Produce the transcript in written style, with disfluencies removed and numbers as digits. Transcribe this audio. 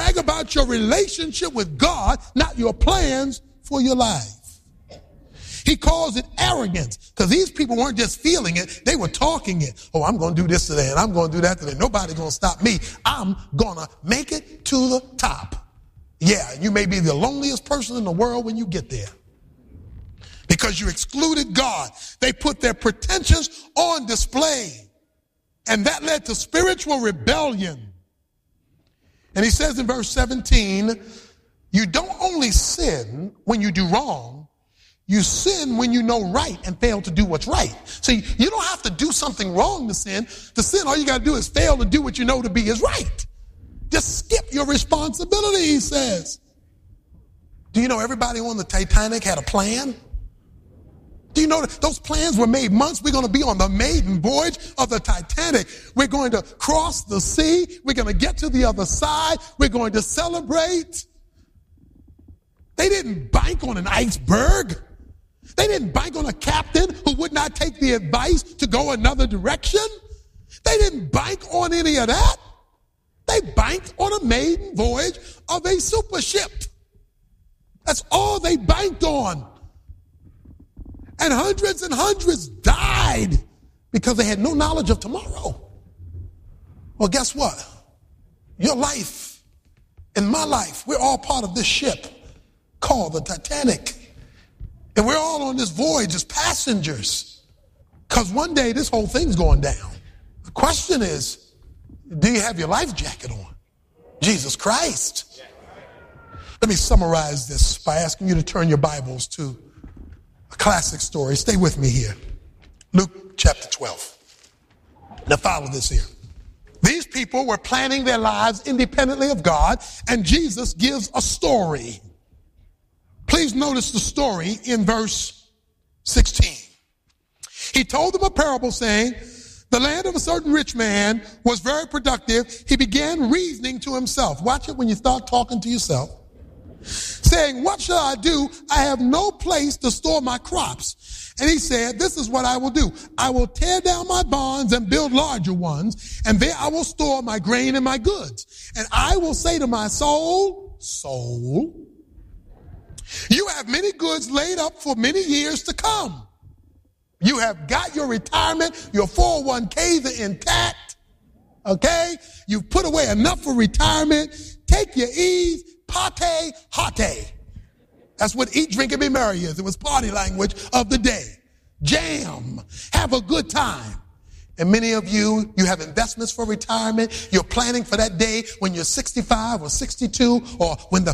Brag about your relationship with God, not your plans for your life. He calls it arrogance because these people weren't just feeling it, they were talking it. Oh, I'm going to do this today and I'm going to do that today. Nobody's going to stop me. I'm going to make it to the top. Yeah, you may be the loneliest person in the world when you get there because you excluded God. They put their pretensions on display, and that led to spiritual rebellion. And he says in verse 17, you don't only sin when you do wrong, you sin when you know right and fail to do what's right. See, you don't have to do something wrong to sin. To sin, all you got to do is fail to do what you know to be is right. Just skip your responsibility, he says. Do you know everybody on the Titanic had a plan? Do you know that those plans were made months? We're going to be on the maiden voyage of the Titanic. We're going to cross the sea. We're going to get to the other side. We're going to celebrate. They didn't bank on an iceberg. They didn't bank on a captain who would not take the advice to go another direction. They didn't bank on any of that. They banked on a maiden voyage of a super ship. That's all they banked on. And hundreds died because they had no knowledge of tomorrow. Well, guess what? Your life and my life, we're all part of this ship called the Titanic. And we're all on this voyage as passengers. Because one day this whole thing's going down. The question is, do you have your life jacket on? Jesus Christ. Let me summarize this by asking you to turn your Bibles to a classic story. Stay with me here. Luke chapter 12. Now follow this here. These people were planning their lives independently of God, and Jesus gives a story. Please notice the story in verse 16. He told them a parable saying, the land of a certain rich man was very productive. He began reasoning to himself. Watch it when you start talking to yourself. Saying, what shall I do? I have no place to store my crops. And he said, this is what I will do. I will tear down my barns and build larger ones, and there I will store my grain and my goods. And I will say to my soul, soul, you have many goods laid up for many years to come. You have got your retirement, your 401ks are intact, okay? You've put away enough for retirement. Take your ease, pate, hate. That's what eat, drink, and be merry is. It was party language of the day. Jam, have a good time. And many of you have investments for retirement. You're planning for that day when you're 65 or 62 or when the